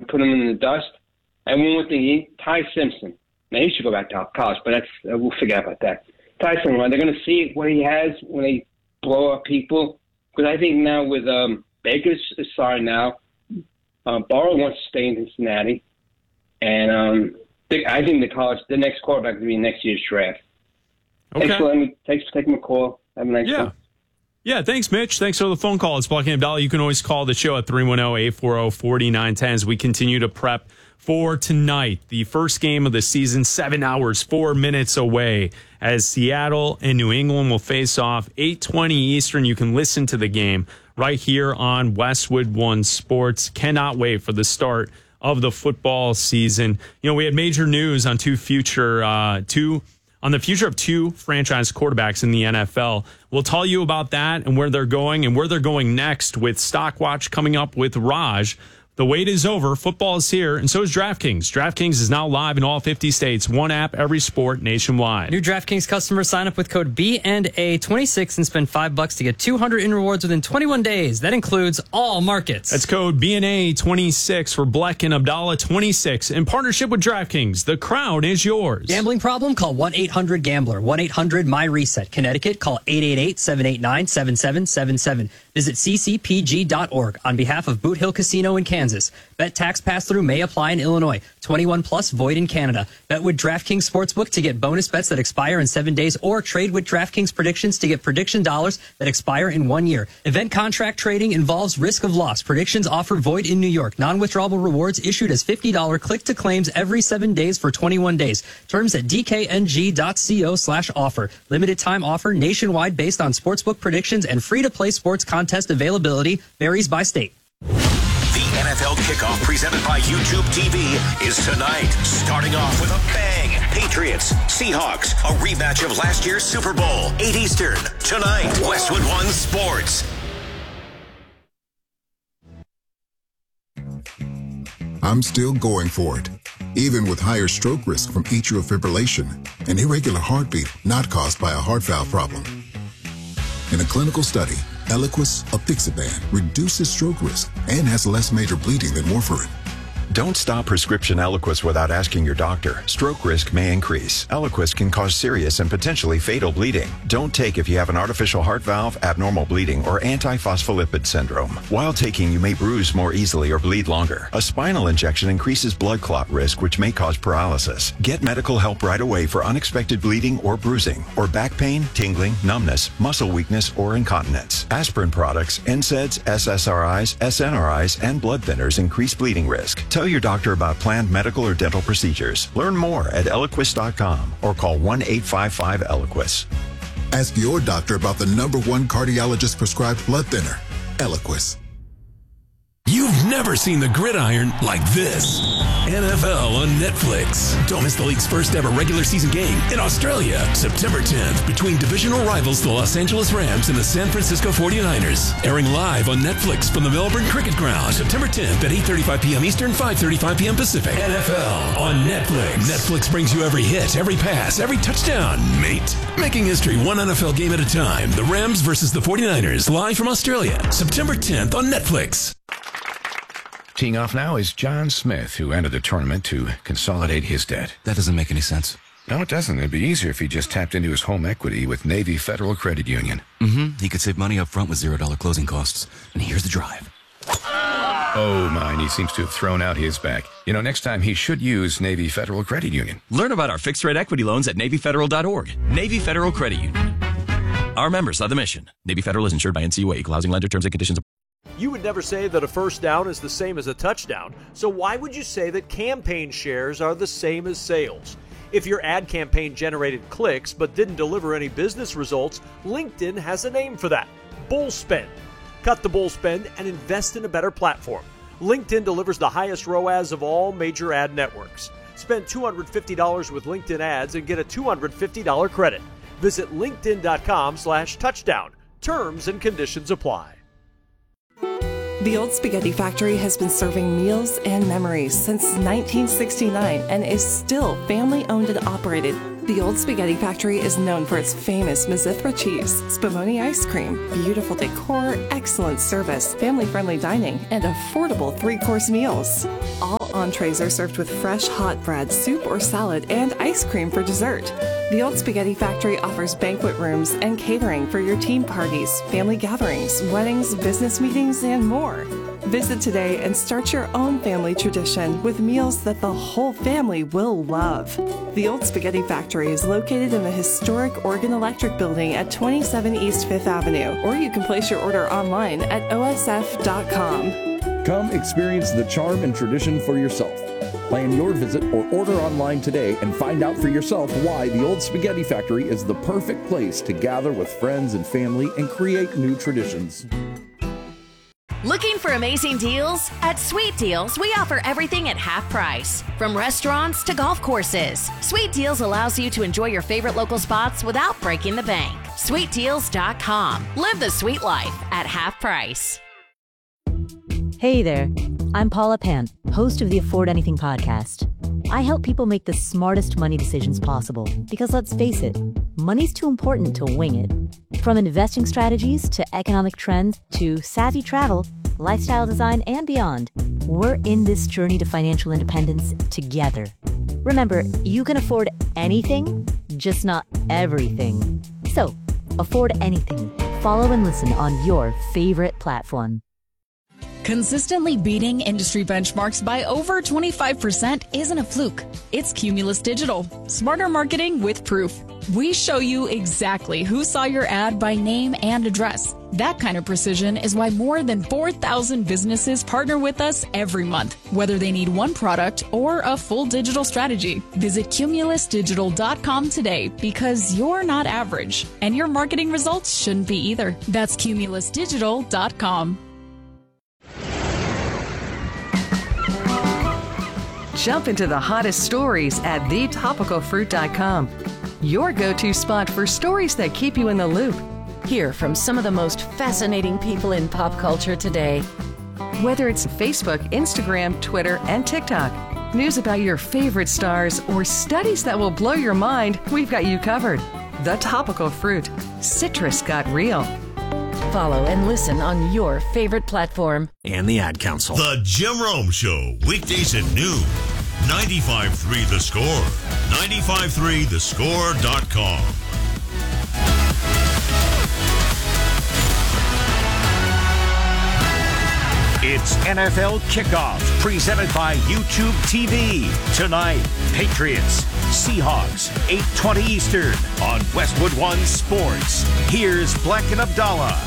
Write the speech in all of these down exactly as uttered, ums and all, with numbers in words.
put him in the dust. And one more thing, he, Ty Simpson. Now, he should go back to college, but that's uh, we'll forget about that. Ty Simpson, they're going to see what he has when they blow up people. Because I think now with um, Baker's signed now, uh, Burrow wants to stay in Cincinnati. And um, I think the college, the next quarterback will be next year's draft. Okay. Thanks for, me, thanks for taking my call. Have a nice yeah. one. Yeah, thanks, Mitch. Thanks for the phone call. It's Bucky and Abdallah. You can always call the show at three one zero, eight four zero, four nine one zero as we continue to prep for tonight. The first game of the season, seven hours, four minutes away, as Seattle and New England will face off eight twenty Eastern. You can listen to the game right here on Westwood One Sports. Cannot wait for the start of the football season. You know, we had major news on two future, uh, two on the future of two franchise quarterbacks in the N F L. We'll tell you about that and where they're going and where they're going next with Stockwatch coming up with Raj. The wait is over. Football is here, and so is DraftKings. DraftKings is now live in all fifty states. One app, every sport, nationwide. New DraftKings customers sign up with code B and A twenty-six and spend five bucks to get two hundred in rewards within twenty-one days. That includes all markets. That's code B and A twenty-six for Bleck and Abdallah twenty-six in partnership with DraftKings. The crown is yours. Gambling problem? Call one eight hundred gambler. one eight hundred my reset. Connecticut, call eight eight eight, seven eight nine, seven seven seven seven. Visit c c p g dot org on behalf of Boot Hill Casino in Kansas. Bet tax pass-through may apply in Illinois. twenty-one plus, void in Canada. Bet with DraftKings Sportsbook to get bonus bets that expire in seven days or trade with DraftKings Predictions to get prediction dollars that expire in one year. Event contract trading involves risk of loss. Predictions offer void in New York. Non-withdrawable rewards issued as fifty dollars click-to-claims every seven days for twenty-one days. Terms at d k n g dot co slash offer. Limited time offer nationwide based on sportsbook predictions and free-to-play sports contest availability varies by state. The N F L Kickoff presented by YouTube T V is tonight, starting off with a bang. Patriots, Seahawks, a rematch of last year's Super Bowl. eight Eastern, tonight, Westwood One Sports. I'm still going for it, even with higher stroke risk from atrial fibrillation, an irregular heartbeat not caused by a heart valve problem. In a clinical study, Eliquis apixaban reduces stroke risk and has less major bleeding than warfarin. Don't stop prescription Eliquis without asking your doctor. Stroke risk may increase. Eliquis can cause serious and potentially fatal bleeding. Don't take if you have an artificial heart valve, abnormal bleeding, or antiphospholipid syndrome. While taking, you may bruise more easily or bleed longer. A spinal injection increases blood clot risk, which may cause paralysis. Get medical help right away for unexpected bleeding or bruising, or back pain, tingling, numbness, muscle weakness, or incontinence. Aspirin products, N SAIDs, S S R Is, S N R Is, and blood thinners increase bleeding risk. Tell your doctor about planned medical or dental procedures. Learn more at Eliquis dot com or call one eight five five Eliquis. Ask your doctor about the number one cardiologist prescribed blood thinner, Eliquis. You've never seen the gridiron like this. N F L on Netflix. Don't miss the league's first ever regular season game in Australia, September tenth, between divisional rivals the Los Angeles Rams and the San Francisco forty-niners. Airing live on Netflix from the Melbourne Cricket Ground, September tenth at eight thirty-five p.m. Eastern, five thirty-five p.m. Pacific. N F L on Netflix. Netflix brings you every hit, every pass, every touchdown, mate. Making history one N F L game at a time. The Rams versus the forty-niners, live from Australia, September tenth on Netflix. Teeing off now is John Smith, who entered the tournament to consolidate his debt. That doesn't make any sense. No, it doesn't. It'd be easier if he just tapped into his home equity with Navy Federal Credit Union. Mm-hmm. He could save money up front with zero dollar closing costs. And here's the drive. Oh, mine. He seems to have thrown out his back. You know, next time he should use Navy Federal Credit Union. Learn about our fixed-rate equity loans at Navy Federal dot org. Navy Federal Credit Union. Our members are the mission. Navy Federal is insured by N C U A. Equal housing lender. Terms and conditions. You would never say that a first down is the same as a touchdown, so why would you say that campaign shares are the same as sales? If your ad campaign generated clicks but didn't deliver any business results, LinkedIn has a name for that: bull spend. Cut the bull spend and invest in a better platform. LinkedIn delivers the highest R O A S of all major ad networks. Spend two hundred fifty dollars with LinkedIn ads and get a two hundred fifty dollars credit. Visit linkedin.com slash touchdown. Terms and conditions apply. The Old Spaghetti Factory has been serving meals and memories since nineteen sixty-nine and is still family owned and operated The Old Spaghetti Factory is known for its famous Mizithra cheese, Spumoni ice cream, beautiful decor, excellent service, family-friendly dining, and affordable three-course meals. All entrees are served with fresh hot bread, soup or salad, and ice cream for dessert. The Old Spaghetti Factory offers banquet rooms and catering for your team parties, family gatherings, weddings, business meetings, and more. Visit today and start your own family tradition with meals that the whole family will love. The Old Spaghetti Factory is located in the historic Oregon Electric Building at twenty-seven East Fifth Avenue, or you can place your order online at O S F dot com. Come experience the charm and tradition for yourself. Plan your visit or order online today and find out for yourself why the Old Spaghetti Factory is the perfect place to gather with friends and family and create new traditions. Looking for amazing deals? At Sweet Deals, we offer everything at half price. From restaurants to golf courses, Sweet Deals allows you to enjoy your favorite local spots without breaking the bank. Sweet Deals dot com. Live the sweet life at half price. Hey there, I'm Paula Pant, host of the Afford Anything podcast. I help people make the smartest money decisions possible because, let's face it, money's too important to wing it. From investing strategies to economic trends to savvy travel, lifestyle design, and beyond, we're in this journey to financial independence together. Remember, you can afford anything, just not everything. So, afford anything. Follow and listen on your favorite platform. Consistently beating industry benchmarks by over twenty-five percent isn't a fluke. It's Cumulus Digital. Smarter marketing with proof. We show you exactly who saw your ad by name and address. That kind of precision is why more than four thousand businesses partner with us every month, whether they need one product or a full digital strategy. Visit Cumulus Digital dot com today because you're not average, and your marketing results shouldn't be either. That's Cumulus Digital dot com. Jump into the hottest stories at the topical fruit dot com. Your go-to spot for stories that keep you in the loop. Hear from some of the most fascinating people in pop culture today. Whether it's Facebook, Instagram, Twitter, and TikTok, news about your favorite stars, or studies that will blow your mind, we've got you covered. The Topical Fruit. Citrus got real. Follow and listen on your favorite platform. And the Ad Council. The Jim Rome Show, weekdays at noon. ninety-five point three The Score. ninety-five point three the score dot com. It's N F L Kickoff, presented by YouTube T V. Tonight, Patriots, Seahawks, eight twenty Eastern on Westwood One Sports. Here's Black and Abdallah.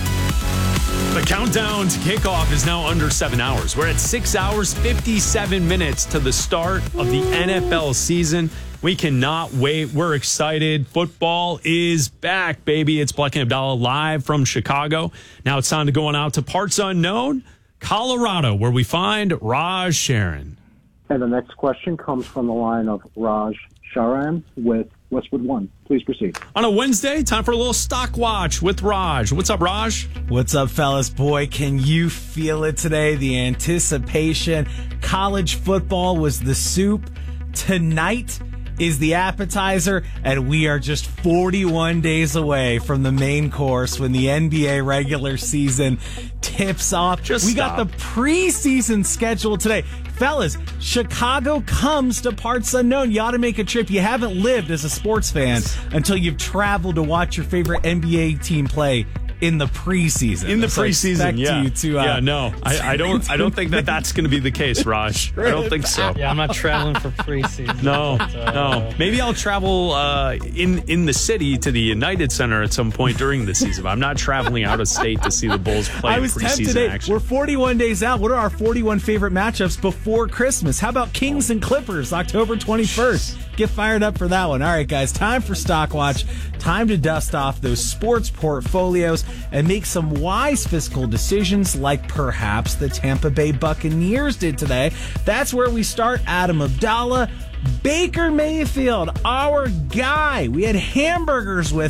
The countdown to kickoff is now under seven hours. We're at six hours, fifty-seven minutes to the start of the N F L season. We cannot wait. We're excited. Football is back, baby. It's Black and Abdallah live from Chicago. Now it's time to go on out to parts unknown, Colorado, where we find Raj Sharon. And the next question comes from the line of Raj Sharan with Westwood One. Please proceed. On a Wednesday, time for a little stock watch with Raj. What's up, Raj? What's up, fellas? Boy, can you feel it today? The anticipation. College football was the soup. Tonight is the appetizer, and we are just forty-one days away from the main course when the N B A regular season tips off. Just we stop. got the preseason schedule today. Fellas, Chicago comes to parts unknown. You ought to make a trip. You haven't lived as a sports fan until you've traveled to watch your favorite N B A team play in the preseason. In the So I preseason, expect yeah. you to, uh, yeah, no, I, I don't. I don't think that that's going to be the case, Raj. I don't think so. Yeah, I'm not traveling for preseason. No, but, uh, no. Maybe I'll travel uh, in in the city to the United Center at some point during the season. But I'm not traveling out of state to see the Bulls play I was preseason tempted today. action. We're forty-one days out. What are our forty-one favorite matchups before Christmas? How about Kings and Clippers, October twenty-first? Get fired up for that one. All right, guys, time for Stock Watch. Time to dust off those sports portfolios and make some wise fiscal decisions like perhaps the Tampa Bay Buccaneers did today. That's where we start. Adam Abdallah, Baker Mayfield, our guy. We had hamburgers with him.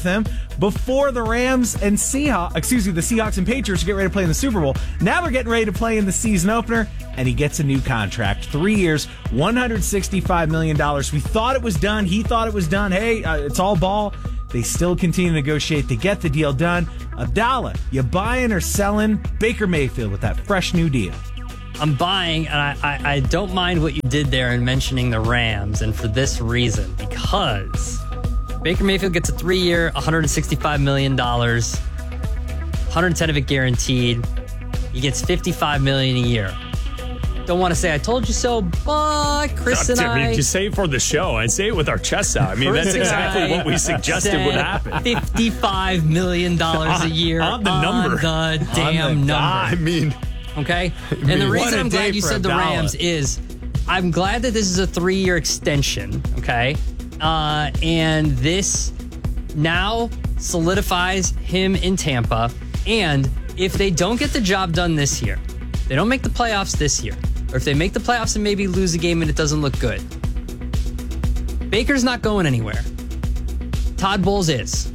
before the Rams and Seahawks, excuse me, the Seahawks and Patriots get ready to play in the Super Bowl. Now they're getting ready to play in the season opener, and he gets a new contract. Three years, one hundred sixty-five million dollars. We thought it was done. He thought it was done. Hey, uh, it's all ball. They still continue to negotiate to get the deal done. Abdallah, you buying or selling Baker Mayfield with that fresh new deal? I'm buying, and I, I, I don't mind what you did there in mentioning the Rams, and for this reason, because Baker Mayfield gets a three-year, one hundred sixty-five million dollars, one hundred ten of it guaranteed. He gets fifty-five million dollars a year. Don't want to say I told you so, but Chris and I... I mean, just say it for the show. I'd say it with our chests out. I mean, that's exactly what we suggested would happen. fifty-five million dollars a year on the number. On the damn on the, number. I mean... Okay? I mean, and the reason I'm glad you said the Abdallah. Rams is I'm glad that this is a three-year extension, okay? Uh, and this now solidifies him in Tampa. And if they don't get the job done this year, they don't make the playoffs this year, or if they make the playoffs and maybe lose a game and it doesn't look good, Baker's not going anywhere. Todd Bowles is.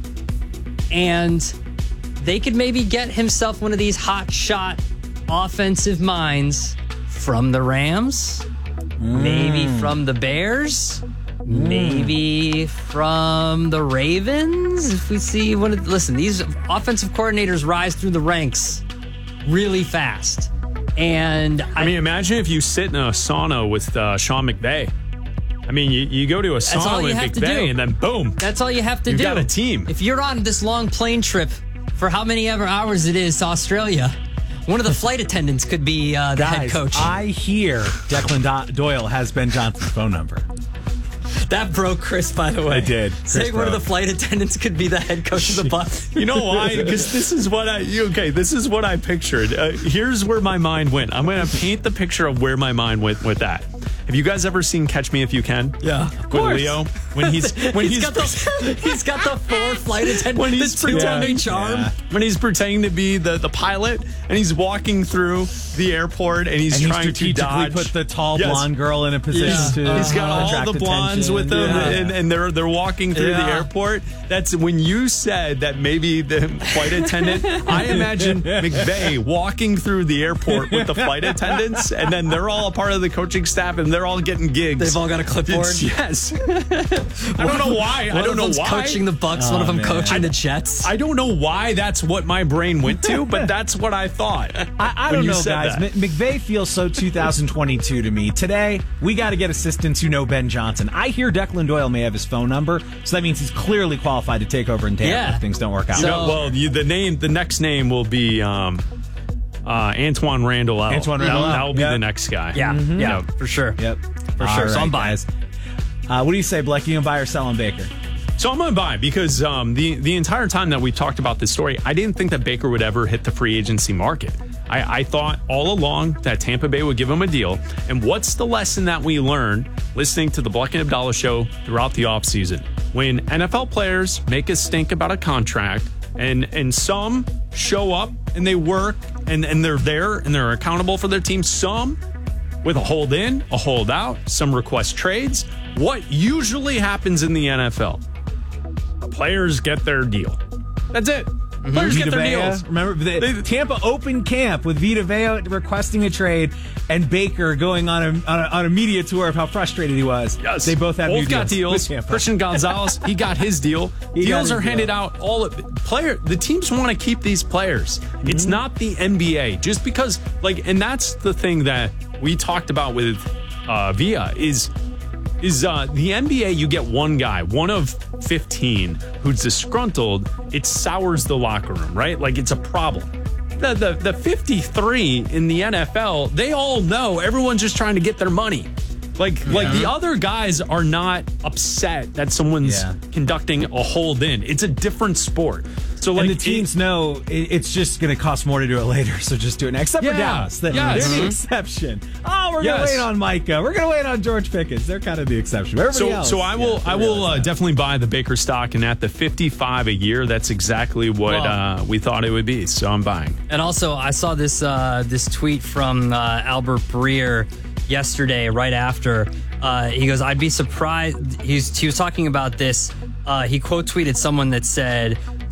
And they could maybe get himself one of these hot shot offensive minds from the Rams, mm. maybe from the Bears, mm. maybe from the Ravens. If we see one of, listen, these offensive coordinators rise through the ranks really fast. And I, I mean, imagine if you sit in a sauna with uh, Sean McVay. I mean, you, you go to a sauna with McVay and then boom. That's all you have to you've do. You've got a team. If you're on this long plane trip for how many ever hours it is to Australia, one of the flight attendants could be uh, the Guys, head coach. I hear Declan Do- Doyle has Ben Johnson's phone number. That broke Chris, by the way. I did. Saying one of the flight attendants could be the head coach of the Bucs. You know why? Because this is what I okay. This is what I pictured. Uh, here's where my mind went. I'm going to paint the picture of where my mind went with that. Have you guys ever seen Catch Me If You Can? Yeah, of with Leo when he's when he's he's got the he's got the four flight attendants. When he's pretending charm. Yeah. When he's pretending to be the, the pilot and he's walking through the airport and he's and trying he to dodge. put the tall yes. blonde girl in a position yes. to He's got all attract the blondes attention. with him, yeah. and, and they're they're walking through yeah. the airport. That's when you said that maybe the flight attendant. I imagine McVay walking through the airport with the flight attendants, and then they're all a part of the coaching staff, and they're all getting gigs. They've all got a clipboard. It's, yes. I don't know why. One I don't of know them's why. coaching the Bucs. Oh, one of them man. coaching I, the Jets. I don't know why that's what my brain went to, but that's what I thought. I, I don't know, guys. That. McVay feels so two thousand twenty-two to me. Today, we got to get assistants who know Ben Johnson. I hear Declan Doyle may have his phone number, so that means he's clearly qualified to take over in Tampa yeah. if things don't work out. So, you know, well, you, the name, the next name will be um, uh, Antoine Randall. Antoine Randall. That will be yep. the next guy. Yeah, mm-hmm. yeah, yep. for sure. Yep, for All sure. Right, so I'm buying. Uh, what do you say, Blake? You gonna buy or sell on Baker? So I'm going to buy because um, the, the entire time that we talked about this story, I didn't think that Baker would ever hit the free agency market. I, I thought all along that Tampa Bay would give him a deal. And what's the lesson that we learned listening to the Black and Abdallah show throughout the offseason? When N F L players make a stink about a contract and, and some show up and they work and, and they're there and they're accountable for their team, some with a hold in, a hold out, some request trades. What usually happens in the N F L? Players get their deal. That's it. Mm-hmm. Players Vita get their Vea, deals. Remember, the, they, Tampa opened camp with Vita Vea requesting a trade and Baker going on a, on a on a media tour of how frustrated he was. Yes. They both have both new got deals. deals. Christian Gonzalez, he got his deal. He Deals got are his handed deal. out. All of player. The teams want to keep these players. Mm-hmm. It's not the N B A. Just because, like, and that's the thing that we talked about with uh, Vea is. Is uh, the N B A, you get one guy, one of fifteen, who's disgruntled, it sours the locker room, right? Like, it's a problem. The, the, the fifty-three in the N F L, they all know everyone's just trying to get their money. Like, yeah. like the other guys are not upset that someone's yeah. conducting a hold in. It's a different sport. So, like, and the teams it, know it, it's just going to cost more to do it later, so just do it now. Except yeah, for Dallas. They, yes. They're the Mm-hmm. exception. Oh, we're yes. going to wait on Micah. We're going to wait on George Pickens. They're kind of the exception. Everybody so, else. so I will, yeah, I will uh, definitely buy the Baker stock, and at the fifty-five a year, that's exactly what well, uh, we thought it would be. So I'm buying. And also, I saw this uh, this tweet from uh, Albert Breer yesterday, right after. Uh, he goes, I'd be surprised. He's, he was talking about this. Uh, he quote tweeted someone that said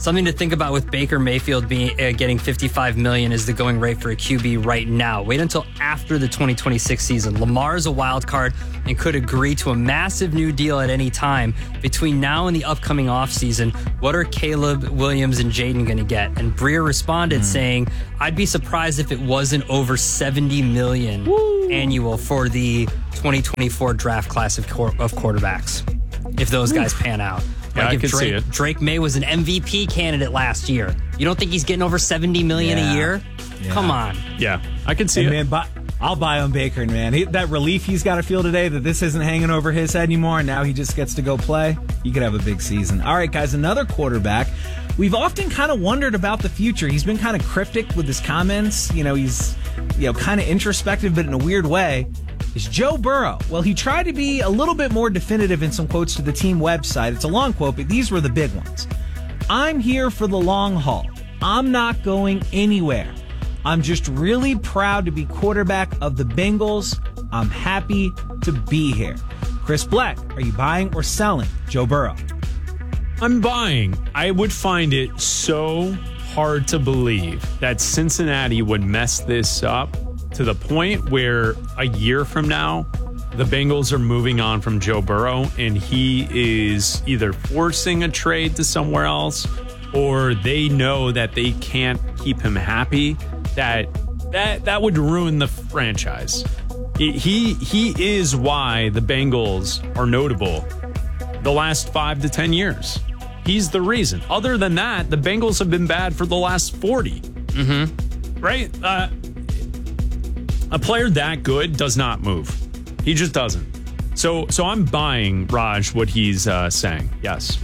Something to think about with Baker Mayfield being uh, getting fifty-five million dollars is the going rate for a Q B right now. Wait until after the twenty twenty-six season. Lamar is a wild card and could agree to a massive new deal at any time. Between now and the upcoming offseason, what are Caleb Williams and Jaden going to get? And Breer responded mm. saying, I'd be surprised if it wasn't over seventy million dollars annual for the twenty twenty-four draft class of, qu- of quarterbacks, if those guys pan out. Yeah, like I if can Drake, see it. Drake May was an M V P candidate last year. You don't think he's getting over seventy million Yeah. a year? Yeah. Come on. Yeah, I can see and it. Man, buy, I'll buy on Baker, man. He, that relief he's got to feel today that this isn't hanging over his head anymore, and now he just gets to go play. He could have a big season. All right, guys, another quarterback. We've often kind of wondered about the future. He's been kind of cryptic with his comments. You know, he's you know kind of introspective, but in a weird way. Is Joe Burrow. Well, he tried to be a little bit more definitive in some quotes to the team website. It's a long quote, but these were the big ones. I'm here for the long haul. I'm not going anywhere. I'm just really proud to be quarterback of the Bengals. I'm happy to be here. Chris Black, are you buying or selling Joe Burrow? I'm buying. I would find it so hard to believe that Cincinnati would mess this up to the point where a year from now, the Bengals are moving on from Joe Burrow and he is either forcing a trade to somewhere else or they know that they can't keep him happy. That that that would ruin the franchise. He he is why the Bengals are notable the last five to ten years. He's the reason. Other than that, the Bengals have been bad for the last forty. Mm-hmm. Right? Uh, a player that good does not move. He just doesn't. So so I'm buying, Raj, what he's uh, saying. Yes.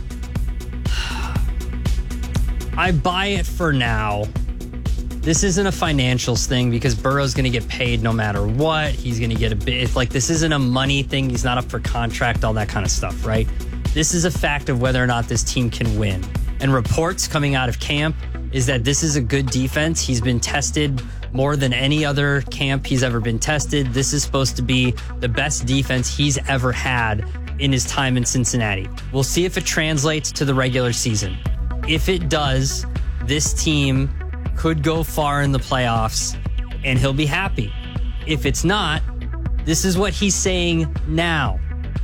I buy it for now. This isn't a financials thing because Burrow's going to get paid no matter what. He's going to get a bit. It's like this isn't a money thing. He's not up for contract, all that kind of stuff, right? This is a fact of whether or not this team can win. And reports coming out of camp is that this is a good defense. He's been tested more than any other camp he's ever been tested. This is supposed to be the best defense he's ever had in his time in Cincinnati. We'll see if it translates to the regular season. If it does, this team could go far in the playoffs and he'll be happy. If it's not, this is what he's saying now.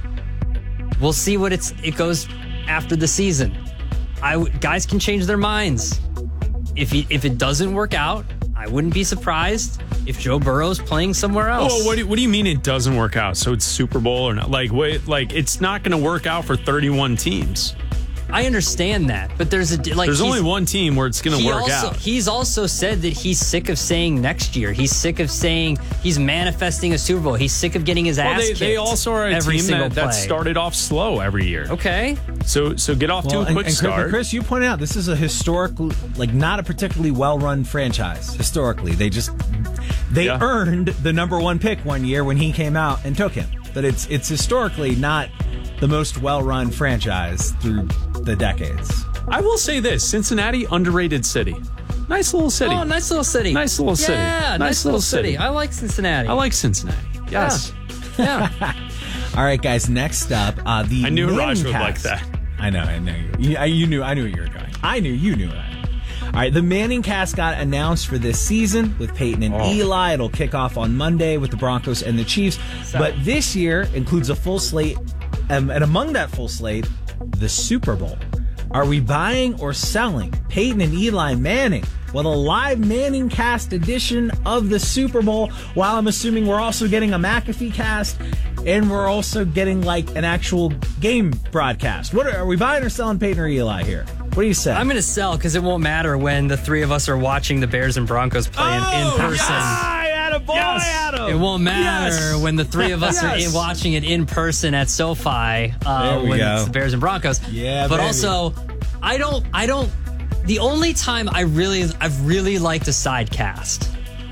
We'll see what it's it goes after the season. I guys can change their minds. If he, if it doesn't work out, I wouldn't be surprised if Joe Burrow's playing somewhere else. Oh, what do, what do you mean it doesn't work out? So it's Super Bowl or not? Like, wait, like it's not going to work out for thirty-one teams. I understand that, but there's a like. There's only one team where it's going to work also, out. He's also said that he's sick of saying next year. He's sick of saying he's manifesting a Super Bowl. He's sick of getting his well, ass they, kicked. They also are a every team that, play. that started off slow every year. Okay, so so get off well, to a quick and, and start. Chris, you pointed out this is a historic, like not a particularly well-run franchise. Historically, they just they yeah. earned the number one pick one year when he came out and took him. But it's it's historically not the most well-run franchise through the decades. I will say this: Cincinnati, underrated city. Nice little city. Oh, nice little city. Nice little city. Yeah, nice, nice little city. city. I like Cincinnati. I like Cincinnati. Yes. Yeah. yeah. All right, guys. Next up, uh, the I knew Manning Raj would cast. like that. I know. I know you. You, you knew. I knew you were going. I knew you knew that. All right, the Manning cast got announced for this season with Peyton and oh. Eli. It'll kick off on Monday with the Broncos and the Chiefs. So. But this year includes a full slate, um, and among that full slate, the Super Bowl. Are we buying or selling Peyton and Eli Manning? Well, a live Manning cast edition of the Super Bowl, while I'm assuming we're also getting a McAfee cast, and we're also getting like an actual game broadcast. What are, are we buying or selling Peyton or Eli here? What do you say? I'm going to sell because it won't matter when the three of us are watching the Bears and Broncos play in, oh, in person. Yes! Attaboy, yes. Adam. It won't matter yes. when the three of us yes. are in, watching it in person at SoFi uh, when go. it's the Bears and Broncos. Yeah, but baby. also, I don't, I don't. The only time I really, I've really liked a sidecast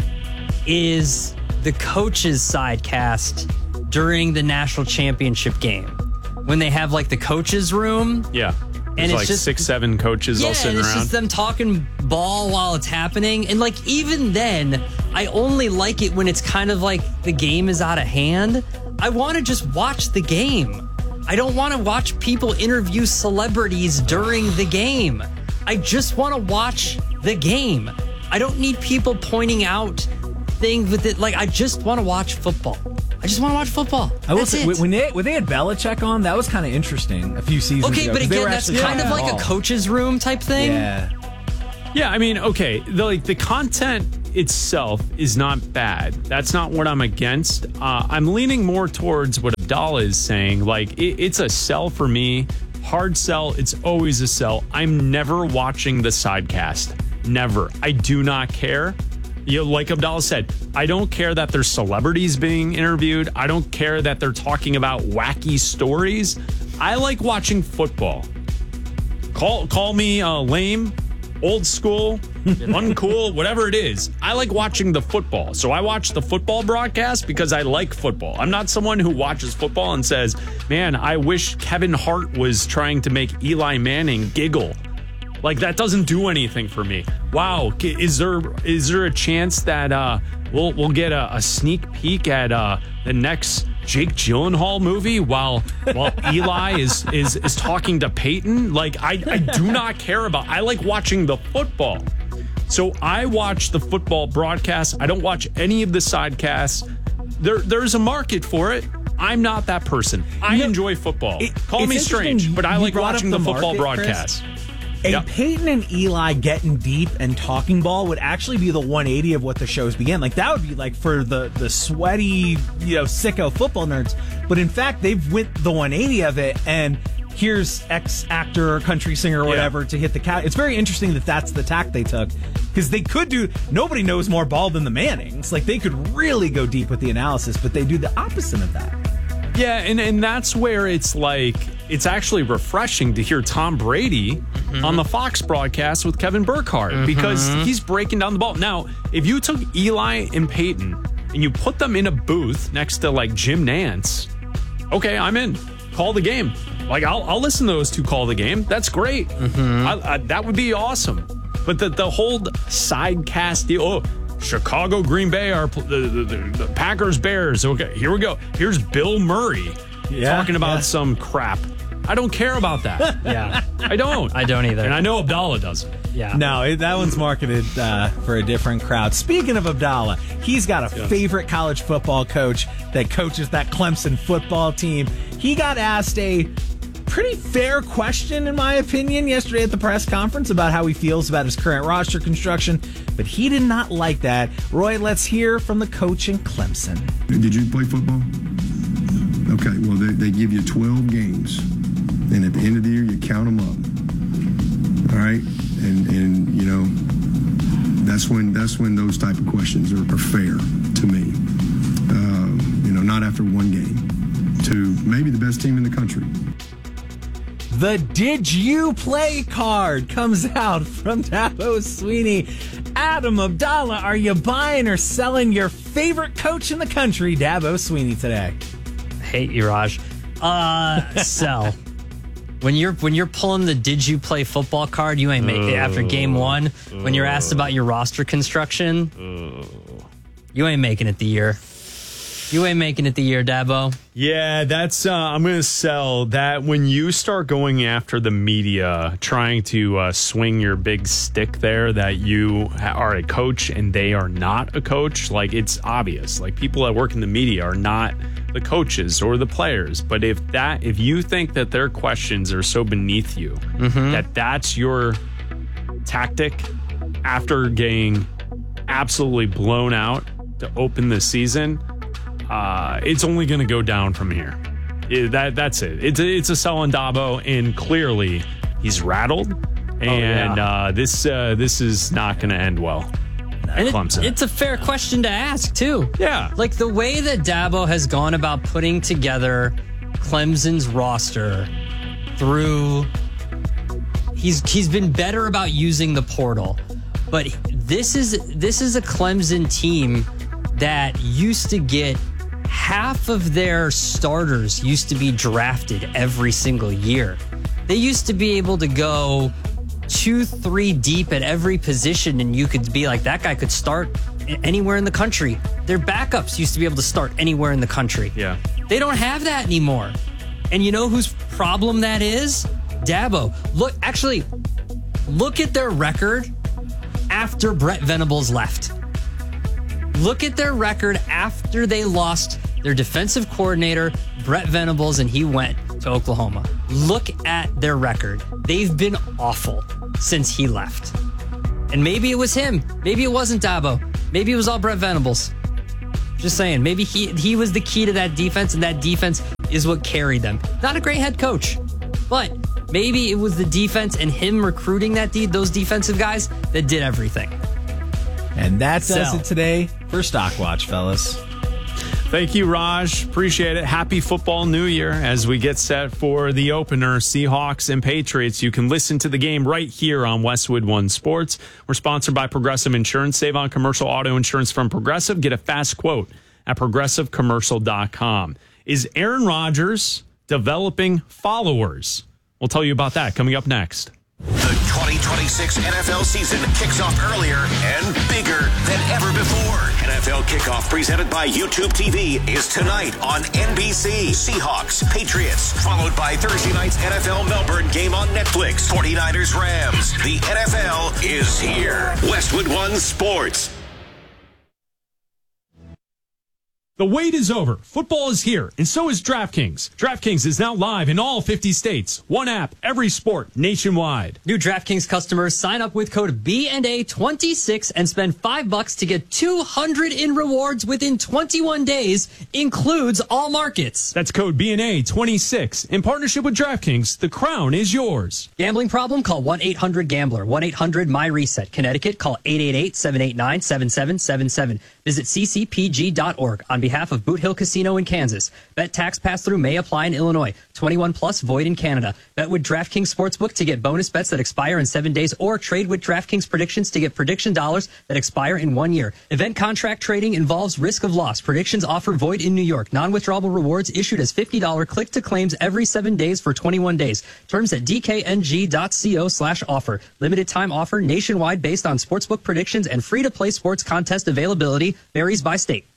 is the coach's sidecast during the national championship game when they have like the coaches room. Yeah. And There's it's like just six, seven coaches yeah, all sitting and it's around. just them talking ball while it's happening. And like even then, I only like it when it's kind of like the game is out of hand. I want to just watch the game. I don't want to watch people interview celebrities during the game. I just want to watch the game. I don't need people pointing out things with it. Like, I just want to watch football. I just want to watch football. I will That's say, it. when they when they had Belichick on, that was kind of interesting a few seasons Okay, ago. but 'cause they again, were that's actually kind of playing like ball. a coach's room type thing. Yeah. Yeah, I mean, okay, the, like the content itself is not bad. That's not what I'm against. Uh, I'm leaning more towards what Abdallah is saying. Like, it, it's a sell for me. Hard sell. It's always a sell. I'm never watching the sidecast. Never. I do not care. You know, like Abdallah said, I don't care that there's celebrities being interviewed. I don't care that they're talking about wacky stories. I like watching football. Call call me uh, lame, old school, uncool, whatever it is. I like watching the football. So I watch the football broadcast because I like football. I'm not someone who watches football and says, man, I wish Kevin Hart was trying to make Eli Manning giggle. Like, that doesn't do anything for me. Wow, is there is there a chance that uh, we'll we'll get a, a sneak peek at uh, the next Jake Gyllenhaal movie while while Eli is is is talking to Peyton? Like, I, I do not care about. I like watching the football. So I watch the football broadcast. I don't watch any of the sidecasts. There there's a market for it. I'm not that person. I You know, enjoy football. it- Call it's me interesting strange, but I you like brought up watching the, the football market, Chris. broadcast. A Yep. Peyton and Eli getting deep and talking ball would actually be the one eighty of what the shows began. Like, that would be like for the the sweaty, you know, sicko football nerds. But in fact, they've went the one eighty of it, and here's X actor or country singer or whatever Yeah. to hit the couch. It's very interesting that that's the tack they took, because they could do. Nobody knows more ball than the Mannings. Like, they could really go deep with the analysis, but they do the opposite of that. Yeah, and, and that's where it's like, it's actually refreshing to hear Tom Brady mm-hmm. on the Fox broadcast with Kevin Burkhardt mm-hmm. because he's breaking down the ball. Now, if you took Eli and Peyton and you put them in a booth next to like Jim Nance, okay, I'm in. Call the game. Like, I'll, I'll listen to those two call the game. That's great. Mm-hmm. I, I, that would be awesome. But the, the whole sidecast deal, oh, Chicago, Green Bay are the, the, the, the Packers, Bears. Okay, here we go. Here's Bill Murray yeah, talking about yeah. some crap. I don't care about that. Yeah. I don't. I don't either. And I know Abdallah doesn't. Yeah. No, it, that one's marketed uh, for a different crowd. Speaking of Abdallah, he's got a Yeah. favorite college football coach that coaches that Clemson football team. He got asked a pretty fair question, in my opinion, yesterday at the press conference about how he feels about his current roster construction, but he did not like that. Roy, let's hear from the coach in Clemson. Did you play football? Okay, well, they, they give you twelve games, and at the end of the year, you count them up. All right? And, and you know, that's when that's when those type of questions are, are fair to me. Um, you know, not after one game, to maybe the best team in the country. The Did You Play card comes out from Dabo Sweeney. Adam Abdallah, are you buying or selling your favorite coach in the country, Dabo Sweeney, today? Hate you, Raj. Uh, sell. When you're when you're pulling the Did You Play Football card, you ain't making it after game one. When you're asked about your roster construction, you ain't making it the year. You ain't making it the year, Dabo. Yeah, that's, uh, I'm going to sell that. When you start going after the media, trying to uh, swing your big stick there that you are a coach and they are not a coach, like, it's obvious. Like, people that work in the media are not the coaches or the players. But if that, if you think that their questions are so beneath you, Mm-hmm. that that's your tactic after getting absolutely blown out to open the season, Uh, it's only going to go down from here. It, that that's it. It's a, it's a sell on Dabo, and clearly he's rattled, and Oh, yeah. uh, this uh, this is not going to end well. And it, Clemson. it's a fair question to ask, too. Yeah. Like, the way that Dabo has gone about putting together Clemson's roster through... He's he's been better about using the portal. But this is this is a Clemson team that used to get... Half of their starters used to be drafted every single year. They used to be able to go two, three deep at every position, and you could be like, that guy could start anywhere in the country. Their backups used to be able to start anywhere in the country. Yeah. They don't have that anymore. And you know whose problem that is? Dabo. Look, actually, Look at their record after Brett Venables left. Look at their record after they lost their defensive coordinator, Brett Venables, and he went to Oklahoma. Look at their record. They've been awful since he left. And maybe it was him. Maybe it wasn't Dabo. Maybe it was all Brett Venables. Just saying. Maybe he, he was the key to that defense, and that defense is what carried them. Not a great head coach, but maybe it was the defense and him recruiting that de- those defensive guys that did everything. And that does Sell. it today for Stockwatch, fellas. Thank you, Raj. Appreciate it. Happy football new year as we get set for the opener, Seahawks and Patriots. You can listen to the game right here on Westwood One Sports. We're sponsored by Progressive Insurance. Save on commercial auto insurance from Progressive. Get a fast quote at progressive commercial dot com. Is Aaron Rodgers developing followers? We'll tell you about that coming up next. The twenty twenty-six N F L season kicks off earlier and bigger than ever before. N F L Kickoff presented by YouTube T V is tonight on N B C. Seahawks, Patriots, followed by Thursday night's N F L Melbourne game on Netflix. forty-niners, Rams. The N F L is here. Westwood One Sports. The wait is over. Football is here, and so is DraftKings. DraftKings is now live in all fifty states. One app, every sport, nationwide. New DraftKings customers sign up with code B and A twenty-six and spend five bucks to get two hundred in rewards within twenty-one days. Includes all markets. That's code B and A twenty-six. In partnership with DraftKings, the crown is yours. Gambling problem? Call one eight hundred gambler. one eight hundred my reset. Connecticut, call eight eight eight, seven eight nine, seven seven seven seven. Visit c c p g dot org. On behalf of Boot Hill Casino in Kansas. Bet tax pass-through may apply in Illinois. twenty-one plus void in Canada. Bet with DraftKings Sportsbook to get bonus bets that expire in seven days or trade with DraftKings predictions to get prediction dollars that expire in one year. Event contract trading involves risk of loss. Predictions offer void in New York. Non-withdrawable rewards issued as fifty dollars click-to-claims every seven days for twenty-one days. Terms at d k n g dot co slash offer. Limited time offer nationwide based on sportsbook predictions and free-to-play sports contest availability varies by state.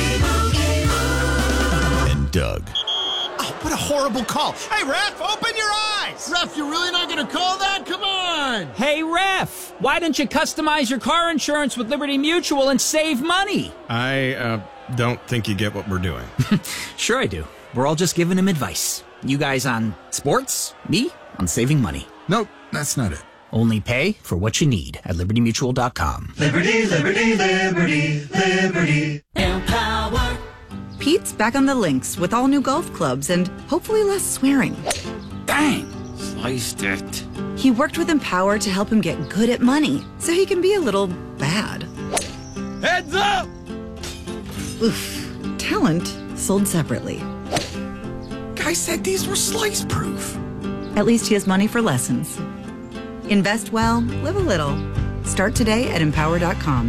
Doug. Oh, what a horrible call. Hey, ref, open your eyes. Ref, you're really not going to call that? Come on. Hey, ref, why don't you customize your car insurance with Liberty Mutual and save money? I uh, don't think you get what we're doing. Sure I do. We're all just giving him advice. You guys on sports, me on saving money. Nope, that's not it. Only pay for what you need at liberty mutual dot com. Liberty, liberty, liberty, liberty. Empower. Pete's back on the links with all new golf clubs and hopefully less swearing. Dang, sliced it. He worked with Empower to help him get good at money so he can be a little bad. Heads up! Oof. Talent sold separately. Guy said these were slice proof. At least he has money for lessons. Invest well, live a little. Start today at empower dot com.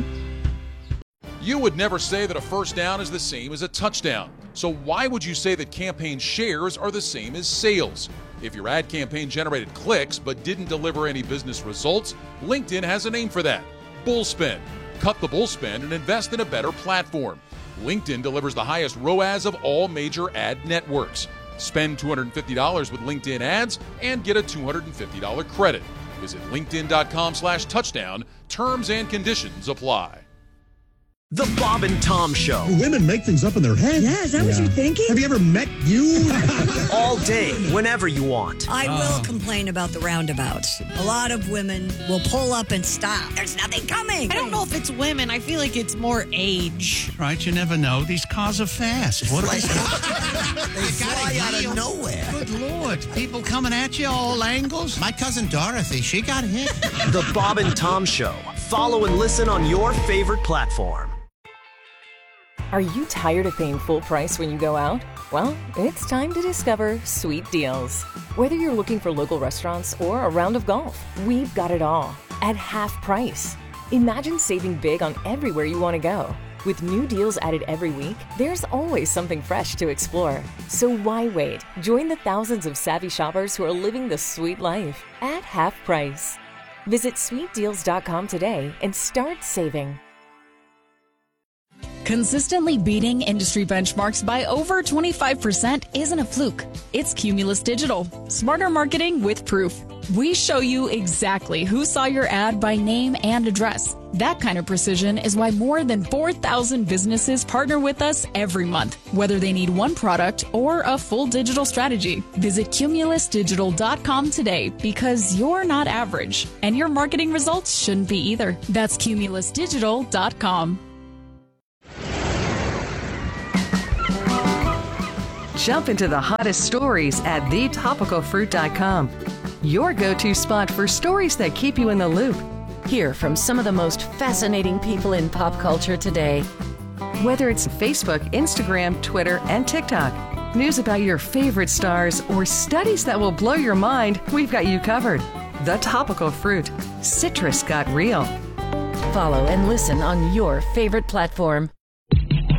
You would never say that a first down is the same as a touchdown. So why would you say that campaign shares are the same as sales? If your ad campaign generated clicks but didn't deliver any business results, LinkedIn has a name for that. Bullspend. Cut the bullspend and invest in a better platform. LinkedIn delivers the highest R O A S of all major ad networks. Spend two hundred fifty dollars with LinkedIn ads and get a two hundred fifty dollars credit. Visit linkedin dot com slash touchdown. Terms and conditions apply. The Bob and Tom Show. Women make things up in their head. Yeah, is that yeah. what you're thinking? Have you ever met you? All day, whenever you want. I will oh. complain about the roundabouts. A lot of women will pull up and stop. There's nothing coming. I don't know if it's women. I feel like it's more age. Right, you never know. These cars are fast. What They fly out of nowhere. Good Lord. People coming at you all angles. My cousin Dorothy, she got hit. The Bob and Tom Show. Follow and listen on your favorite platform. Are you tired of paying full price when you go out? Well, it's time to discover Sweet Deals. Whether you're looking for local restaurants or a round of golf, we've got it all at half price. Imagine saving big on everywhere you want to go. With new deals added every week, there's always something fresh to explore. So why wait? Join the thousands of savvy shoppers who are living the sweet life at half price. Visit sweet deals dot com today and start saving. Consistently beating industry benchmarks by over twenty-five percent isn't a fluke. It's Cumulus Digital. Smarter marketing with proof. We show you exactly who saw your ad by name and address. That kind of precision is why more than four thousand businesses partner with us every month, whether they need one product or a full digital strategy. Visit Cumulus Digital dot com today because you're not average, and your marketing results shouldn't be either. That's Cumulus Digital dot com. Jump into the hottest stories at the topical fruit dot com. Your go-to spot for stories that keep you in the loop. Hear from some of the most fascinating people in pop culture today. Whether it's Facebook, Instagram, Twitter, and TikTok, news about your favorite stars, or studies that will blow your mind, we've got you covered. The Topical Fruit. Citrus got real. Follow and listen on your favorite platform.